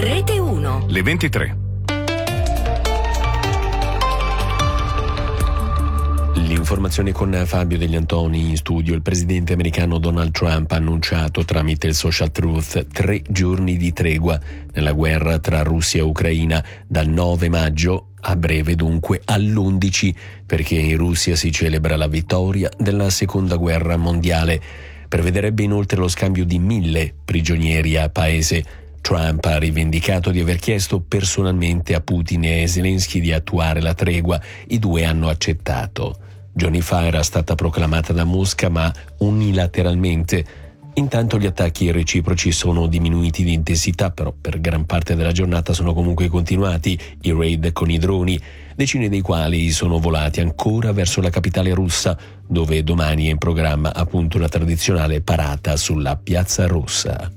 Rete 1. Le 23. L'informazione con Fabio Degli Antoni in studio. Il presidente americano Donald Trump ha annunciato tramite il social Truth 3 giorni di tregua nella guerra tra Russia e Ucraina dal 9 maggio a breve, dunque all'11, perché in Russia si celebra la vittoria della seconda guerra mondiale. Prevederebbe inoltre lo scambio di 1.000 prigionieri a paese. Trump ha rivendicato di aver chiesto personalmente a Putin e Zelensky di attuare la tregua. I due hanno accettato. Giorni fa era stata proclamata da Mosca, ma unilateralmente. Intanto gli attacchi reciproci sono diminuiti di intensità, però per gran parte della giornata sono comunque continuati i raid con i droni, decine dei quali sono volati ancora verso la capitale russa, dove domani è in programma appunto una tradizionale parata sulla Piazza Rossa.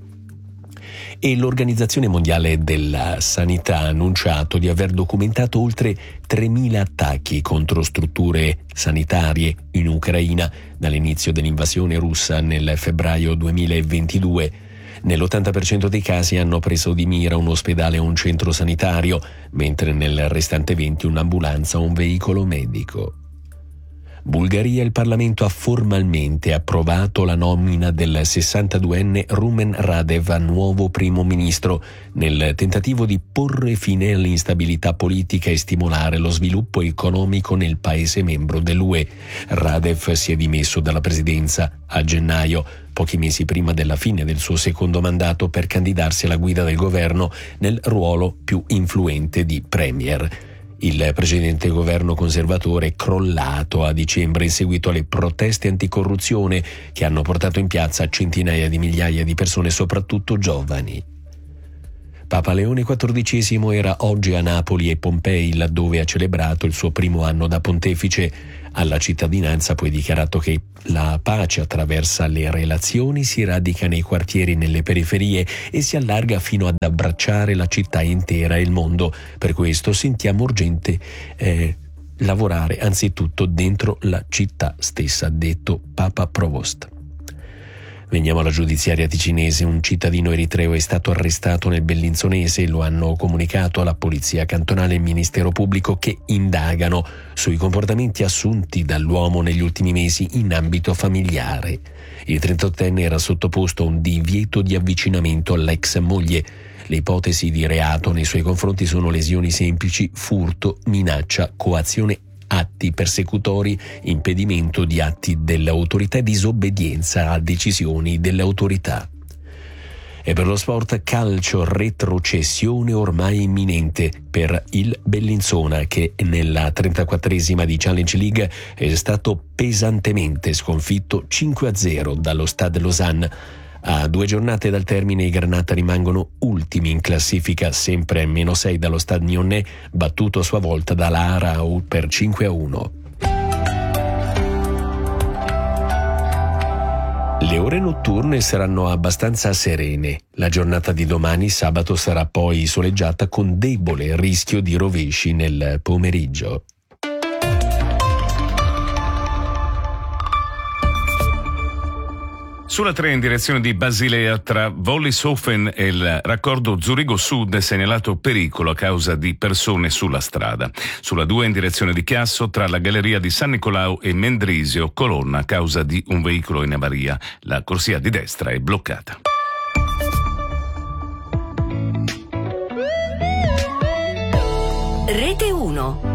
E l'Organizzazione Mondiale della Sanità ha annunciato di aver documentato oltre 3.000 attacchi contro strutture sanitarie in Ucraina dall'inizio dell'invasione russa nel febbraio 2022. Nell'80% dei casi hanno preso di mira un ospedale o un centro sanitario, mentre nel restante 20% un'ambulanza o un veicolo medico. Bulgaria. Il Parlamento ha formalmente approvato la nomina del 62enne Rumen Radev a nuovo primo ministro, nel tentativo di porre fine all'instabilità politica e stimolare lo sviluppo economico nel paese membro dell'UE. Radev si è dimesso dalla presidenza a gennaio, pochi mesi prima della fine del suo secondo mandato, per candidarsi alla guida del governo nel ruolo più influente di premier. Il precedente governo conservatore è crollato a dicembre in seguito alle proteste anticorruzione che hanno portato in piazza centinaia di migliaia di persone, soprattutto giovani. Papa Leone XIV era oggi a Napoli e Pompei, laddove ha celebrato il suo primo anno da pontefice. Alla cittadinanza ha poi dichiarato che la pace attraversa le relazioni, si radica nei quartieri e nelle periferie e si allarga fino ad abbracciare la città intera e il mondo. Per questo sentiamo urgente lavorare anzitutto dentro la città stessa, ha detto Papa Provost. Veniamo alla giudiziaria ticinese. Un cittadino eritreo è stato arrestato nel Bellinzonese, lo hanno comunicato alla polizia cantonale e il ministero pubblico, che indagano sui comportamenti assunti dall'uomo negli ultimi mesi in ambito familiare. Il 38enne era sottoposto a un divieto di avvicinamento all'ex moglie. Le ipotesi di reato nei suoi confronti sono lesioni semplici, furto, minaccia, coazione, atti persecutori, impedimento di atti dell'autorità e disobbedienza a decisioni delle autorità. E per lo sport calcio, retrocessione ormai imminente per il Bellinzona, che nella 34esima di Challenge League è stato pesantemente sconfitto 5-0 dallo Stade Lausanne. A 2 giornate dal termine i Granata rimangono ultimi in classifica, sempre a -6 dallo Stade Nyonnais, battuto a sua volta dalla Aarau per 5-1. Le ore notturne saranno abbastanza serene. La giornata di domani, sabato, sarà poi soleggiata con debole rischio di rovesci nel pomeriggio. Sulla 3 in direzione di Basilea tra Wollishofen e il raccordo Zurigo Sud è segnalato pericolo a causa di persone sulla strada. Sulla 2 in direzione di Chiasso tra la galleria di San Nicolao e Mendrisio, colonna a causa di un veicolo in avaria. La corsia di destra è bloccata. Rete 1.